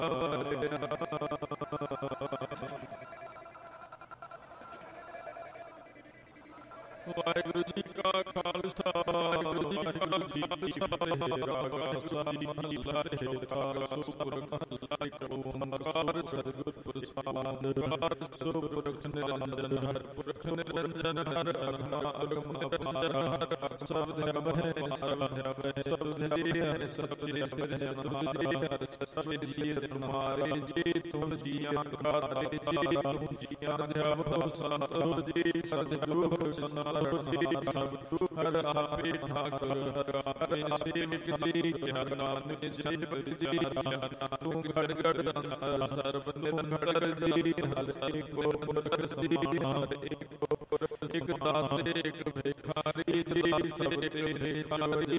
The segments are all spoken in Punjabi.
ਵਾਹਿਗੁਰੂ ਜੀ ਕਾ ਖਾਲਸਾ ਵਾਹਿਗੁਰੂ ਜੀ ਕੀ ਫਤਿਹ। ਰਾਗਾ ਸਵਾਮੀ ਮਹੱਲਾ ਤੇਹਰਾ ਸੁਪੁਰਖ ਮਹੱਲਾ ਇੱਕ ਓੰਕਾਰ ਸਤਿਗੁਰ ਪ੍ਰਸਾਦਿ। ਸੋ ਪੁਰਖ ਨਿਰੰਜਨ ਹਰਿ ਪੁਰਖ ਨਿਰੰਜਨ ਹਰਿ ਅਗਮ ਅਪਾਰ ਹਰਿ ਸਬਦ ਅਭੈ ਸਬਦ ਅਭੈ ਸਬਦ ਹਰਿ ਸਤਿ ਸਬਦ ਹਰਿ ਸਭ ਜੀ ਤੁਮਾਰੇ ਜੀ ਤੁਮ ਜੀਆਂ ਕਾ ਦਾਤਾ ਜੀਆਂ ਦੇ ਭਵ ਸੰਤੋ ਜੀ ਸਤਿਗੁਰੂ ਸਨਾਤਨ ਸਭ ਹਰ ਆਪੇ ਠਾਕੁਰ ਹਰ ਆਪੇ ਸੇਵਕ ਜੀ ਹਰ ਨਾਨਕ ਜੈ ਪ੍ਰਤਿਆਰਾ ਤੂੰ ਗੜ ਗੜ ਅੰਤਰ ਸਰਬ ਨਿਰੰਤਰ ਜੀ ਹਰ ਏਕੋ ਪੁਰਖ ਸਮਾਨ ਏਕੋ ਪੁਰਖ ਇਕ ਦਾਤੇ ਇਕ ਭਿਖਾਰੀ ਜੀ ਸਭ ਤੇਰੇ ਖਾਲੀ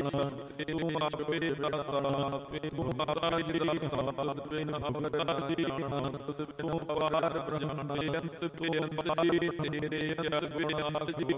ਜੀ ਤੂੰ ਆਪੇ ਦਾਤਾ ਆਪੇ ਮੁਖਤਾਰ ਜੀ ਹਮਦ ਬਿਨ ਅਵਤਾਰ ਜੀ ਤੂੰ ਪਾਰ ਬ੍ਰਹਮ ਬੇਅੰਤ ਬੇਅੰਤ ਜੀ ਤੇਰੇ ਜਗ ਬਿਆਨ ਜੀ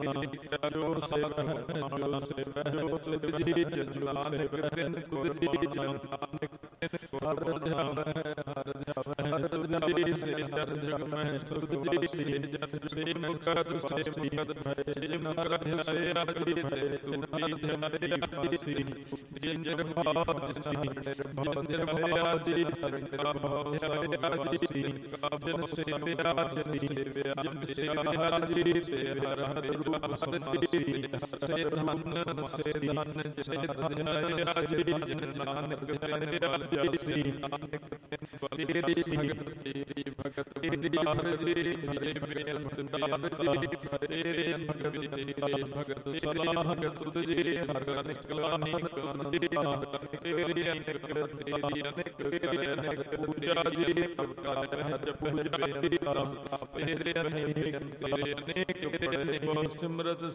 ਜੋ ਸਭ ਹੈ ਜੋ ਸੇਵ ਹੈ ਉਸ ਜੀ ਜਲਾਲ ਬਿਨ ਕੁਰ ਜੀ ਨਾਨਕ ਹਰ ਧਿਆਨ ਹੈ ਹਰ ਧਿਆਨ ਹੈ ਜੀ ਸੇ ਜਨ ਜਗ ਮਹਿ ਸੁਧ ਜੀ ਸੇ ਜਨ ਸੇ ਮੁਕਤ ਸੇ ਮੁਕਤ ਭੈ ਸੇ ਮੁਕਤ ਸੇ ਆਦਿ ਭੈ ਤੂੰ ਹੀ ਧਿਆਰੇ ਆਸੀ ਜਿੰਜਰ ਭਾਵ ਜਿਸਨ ਨਿਰਭਉ ਨਿਰਭਉ ਜੀ ਹਰਿ ਕਾ ਭਾਵ ਸਾਰੇ ਆਦਿ ਸੀ ਕਾਬਨ ਸੇ ਪਿਆਰ ਜੀ ਜਨ ਸੇ ਹਰਿ ਜੀ ਸੇ ਹਰਿ ਹਰਿ ਰੂਪ ਹਰਿ ਜੀ ਸੇ ਧਨ ਸੇ ਧਨ ਸੇ ਧਨ ਜੀ ਜਨ ਨਾਨਕ ਤੇਰੇ ਆਦਿ ਸੀ ਨਾਨਕ ਤੇਰੀ ਭਗਤ ਤੇਰੀ ਭਗਤ ਤੇਰੀ ਹਰਿ ਜੀ ਹਰਿ ਬੇਅੰਤ ਦਾਤ ਜੀ ਤੇਰੇ ਭਗਤ ਤੇਰੇ ਭਗਤ ਸਲਾਹ ਤੁਧ ਜੀ ਹਰਿ ਨਿਕਲਾ ਨੀਕ ਅਨੰਦ ਤੇਰੀ ਅਨੇਕ ਤੇਰੀ ਅਨੇਕ ਪੂਜਾ ਜੀ ਪ੍ਰਕਾਰ ਹੈ ਪੂਜਾ ਜੀ ਤੇਰੇ ਅਨੇਕ ਤੇਰੇ ਅਨੇਕ ਸਿਮਰਤ